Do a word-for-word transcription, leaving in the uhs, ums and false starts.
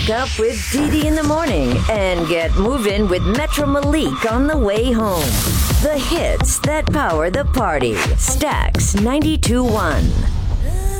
Up with Dee Dee in the morning and get moving with Metro Malik on the way home. The hits that power the party. Stax ninety-two point one.